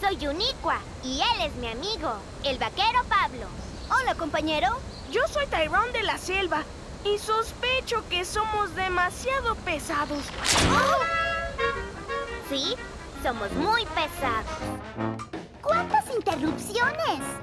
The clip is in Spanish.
Soy Uniqua y él es mi amigo, el vaquero Pablo. Hola, compañero. Yo soy Tyrone de la selva y sospecho que somos demasiado pesados. Sí, somos muy pesados. ¿Cuántas interrupciones?